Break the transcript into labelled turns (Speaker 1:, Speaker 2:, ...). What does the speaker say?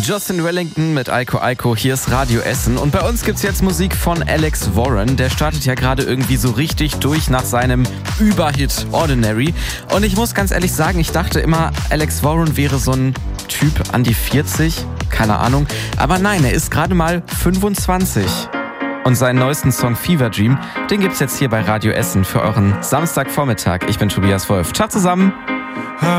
Speaker 1: Justin Wellington mit Aiko Aiko, hier ist Radio Essen. Und bei uns gibt's jetzt Musik von Alex Warren. Der startet ja gerade irgendwie so richtig durch nach seinem Überhit Ordinary. Und ich muss ganz ehrlich sagen, ich dachte immer, Alex Warren wäre so ein Typ an die 40, keine Ahnung. Aber nein, er ist gerade mal 25. Und seinen neuesten Song Fever Dream, den gibt's jetzt hier bei Radio Essen für euren Samstagvormittag. Ich bin Tobias Wolf. Ciao zusammen.